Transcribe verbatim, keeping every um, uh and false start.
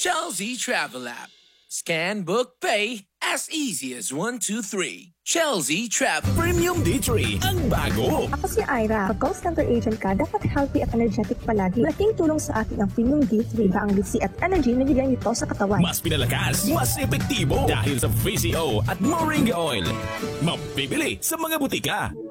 Chelsea Travel App. Scan, book, pay as easy as one, two, three. Chelsea Travel. Premium D three, ang bago. Ako si Ira. Pag call center agent ka, dapat healthy at energetic palagi. Malaking tulong sa atin ang Premium D three. Iba ang litsi at energy na bigay nito sa katawan. Mas pinalakas, mas epektibo dahil sa V C O at Moringa Oil. Mabibili sa mga butika.